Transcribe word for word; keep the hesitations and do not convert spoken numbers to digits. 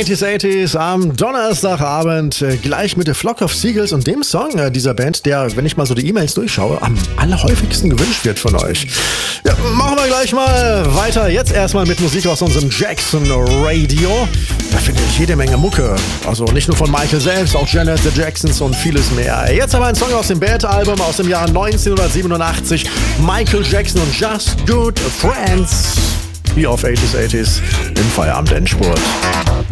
achtziger achtziger am Donnerstagabend äh, gleich mit The Flock of Seagulls und dem Song äh, dieser Band, der, wenn ich mal so die E-Mails durchschaue, am allerhäufigsten gewünscht wird von euch. Ja, machen wir gleich mal weiter. Jetzt erstmal mit Musik aus unserem Jackson Radio. Da finde ich jede Menge Mucke. Also nicht nur von Michael selbst, auch Janet, The Jacksons und vieles mehr. Jetzt aber ein Song aus dem Bad-Album aus dem Jahr neunzehnhundertsiebenundachtzig. Michael Jackson und Just Good Friends. Hier auf achtziger achtziger im Feierabend-Endspurt.